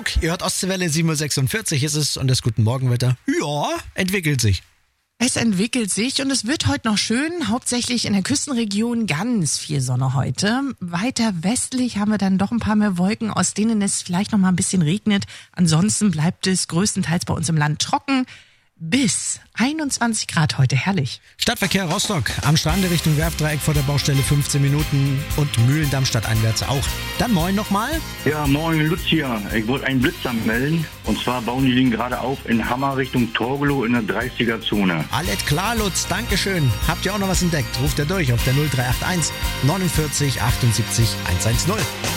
Hamburg. Ihr hört Ostseewelle 7.46 Uhr ist es und das Guten Morgenwetter. Ja, entwickelt sich. Es entwickelt sich und es wird heute noch schön, hauptsächlich in der Küstenregion ganz viel Sonne heute. Weiter westlich haben wir dann doch ein paar mehr Wolken, aus denen es vielleicht noch mal ein bisschen regnet. Ansonsten bleibt es größtenteils bei uns im Land trocken. Bis 21 Grad heute, herrlich. Stadtverkehr Rostock. Am Strand Richtung Werftdreieck vor der Baustelle 15 Minuten und Mühlendamm stadteinwärts auch. Dann moin nochmal. Ja, moin Lutz hier. Ich wollte einen Blitz anmelden. Und zwar bauen die Linien gerade auf in Hammer Richtung Torgelow in der 30er-Zone. Alles klar, Lutz. Dankeschön. Habt ihr auch noch was entdeckt? Ruft ihr durch auf der 0381 49 78 110.